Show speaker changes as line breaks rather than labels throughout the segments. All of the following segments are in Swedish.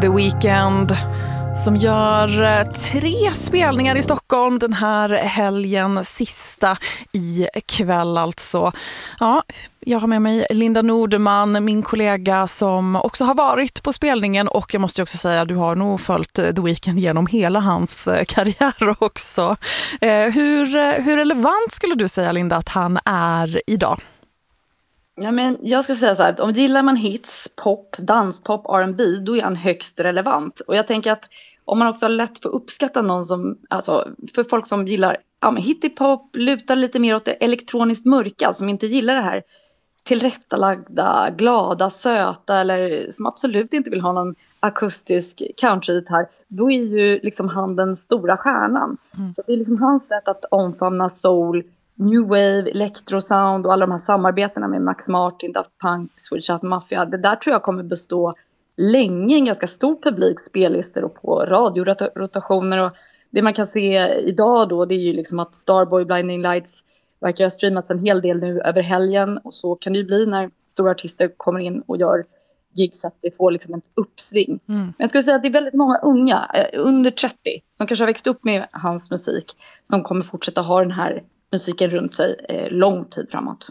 The Weeknd som gör 3 spelningar i Stockholm den här helgen, sista i kväll alltså. Ja, jag har med mig Linda Nordeman, min kollega som också har varit på spelningen, och jag måste också säga att du har nog följt The Weeknd genom hela hans karriär också. Hur relevant skulle du säga, Linda, att han är idag?
Ja, men jag ska säga så här, om gillar man hits, pop, danspop, R&B, då är han högst relevant. Och jag tänker att om man också har lätt för att uppskatta någon som, alltså för folk som gillar hittipop, lutar lite mer åt det elektroniskt mörka, som inte gillar det här tillrättalagda, glada, söta, eller som absolut inte vill ha någon akustisk country-gitarr, då är ju liksom han den stora stjärnan. Så det är liksom hans sätt att omfamna soul, new wave, electrosound och alla de här samarbetena med Max Martin, Daft Punk, Swedish House Mafia. Det där tror jag kommer bestå länge, en ganska stor publik, spellistor och på radiorotationer. Och det man kan se idag då, det är ju liksom att Starboy, Blinding Lights verkar ha streamats en hel del nu över helgen. Och så kan det ju bli när stora artister kommer in och gör gigs, att det får liksom en uppsving. Men jag skulle säga att det är väldigt många unga, under 30, som kanske har växt upp med hans musik, som kommer fortsätta ha den här musiken runt sig lång tid framåt.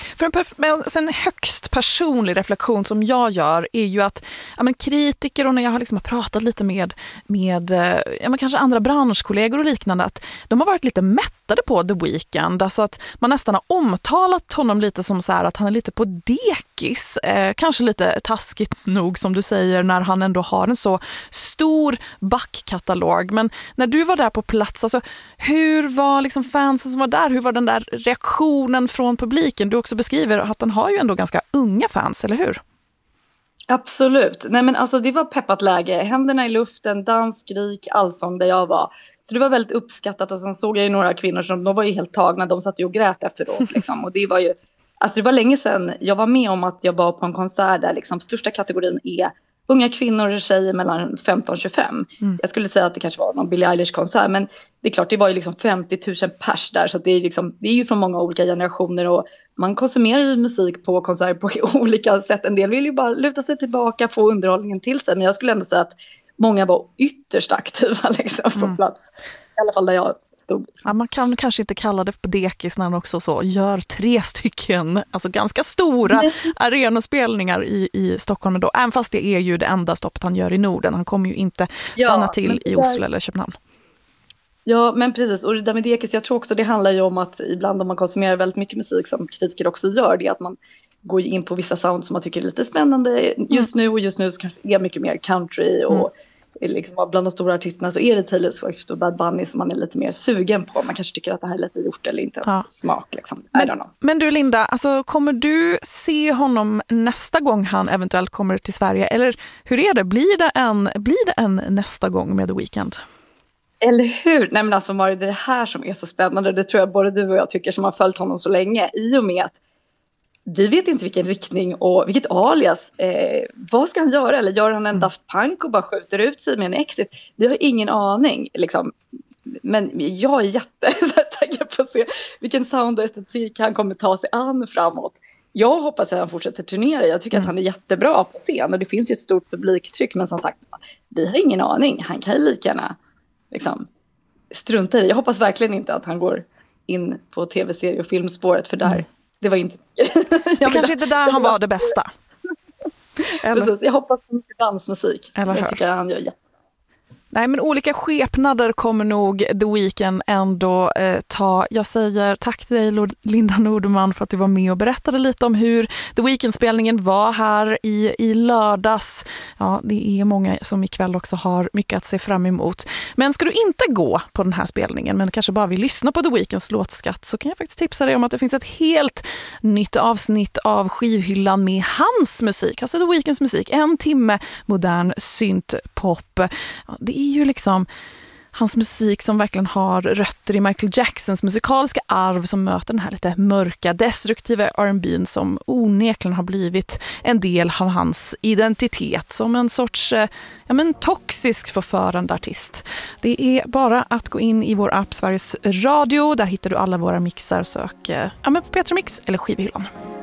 För en högst personlig reflektion som jag gör är ju att kritiker, och när jag har liksom pratat lite med kanske andra branschkollegor och liknande, att de har varit lite mättade på The Weeknd. Alltså att man nästan har omtalat honom lite som så här, att han är lite på dekis. Kanske lite taskigt nog, som du säger, när han ändå har en så stor backkatalog. Men när du var där på plats, alltså, hur var liksom fansen som var där? Hur var den där reaktionen från publiken? Du också beskriver att han har ju ändå ganska unga fans, eller hur?
Absolut. Nej, men alltså, det var peppat läge. Händerna i luften, dans, skrik, allsång där jag var. Så det var väldigt uppskattat. Och sen såg jag ju några kvinnor som de var ju helt tagna. De satt ju och grät efteråt. Liksom. Och det var ju, alltså det var länge sedan jag var med om att jag var på en konsert där liksom största kategorin är unga kvinnor och tjejer mellan 15 och 25. Jag skulle säga att det kanske var någon Billie Eilish-konsert. Men det är klart, det var ju liksom 50 000 pers där. Så det är ju från många olika generationer. Och man konsumerar ju musik på konserter på olika sätt. En del vill ju bara luta sig tillbaka, få underhållningen till sig. Men jag skulle ändå säga att många var ytterst aktiva liksom, på plats. I alla fall där jag stod. Liksom.
Ja, man kan kanske inte kalla det på dekis när han också så gör 3 stycken, alltså ganska stora arenaspelningar i Stockholm då. Även fast det är ju det enda stoppet han gör i Norden. Han kommer ju inte stanna till i Oslo eller Köpenhamn.
Ja, men precis. Och det där med dekis, jag tror också det handlar ju om att ibland om man konsumerar väldigt mycket musik, som kritiker också gör, det är att man går in på vissa sound som man tycker är lite spännande just nu. Och just nu så kanske det är mycket mer country och liksom bland de stora artisterna så är det Taylor Swift och Bad Bunny som man är lite mer sugen på. Man kanske tycker att det här är lite gjort eller inte ens smak. Liksom. I don't know.
Men du, Linda, alltså, kommer du se honom nästa gång han eventuellt kommer till Sverige? Eller hur är det? Blir det en nästa gång med The Weeknd?
Eller hur? Nej, men alltså, Marie, det är det här som är så spännande. Det tror jag både du och jag tycker, som har följt honom så länge. I och med att vi vet inte vilken riktning och vilket alias. Vad ska han göra? Eller gör han en Daft Punk och bara skjuter ut sig med en exit? Vi har ingen aning. Liksom. Men jag är jättetaggad på att se vilken sound och estetik han kommer ta sig an framåt. Jag hoppas att han fortsätter turnera. Jag tycker att han är jättebra på scen. Och det finns ju ett stort publiktryck. Men som sagt, vi har ingen aning. Han kan ju lika gärna liksom strunta i det. Jag hoppas verkligen inte att han går in på tv-serie och filmspåret, för där det var inte
det kanske inte där han var det bästa.
Precis, jag hoppas på mycket dansmusik.
Eller
jag tycker han gör
Nej, men olika skepnader kommer nog The Weeknd ändå ta. Jag säger tack till dig, Linda Nordeman, för att du var med och berättade lite om hur The Weeknd-spelningen var här i lördags. Ja, det är många som ikväll också har mycket att se fram emot. Men ska du inte gå på den här spelningen, men kanske bara vill lyssna på The Weeknds låtskatt, så kan jag faktiskt tipsa dig om att det finns ett helt nytt avsnitt av Skivhyllan med hans musik, alltså The Weeknds musik. 1 timme modern syntpop. Ja, det är ju liksom hans musik som verkligen har rötter i Michael Jacksons musikaliska arv, som möter den här lite mörka, destruktiva R&B:n som onekligen har blivit en del av hans identitet som en sorts toxisk förförande artist. Det är bara att gå in i vår app Sveriges Radio. Där hittar du alla våra mixar. Sök på Petra Mix eller Skivhyllan.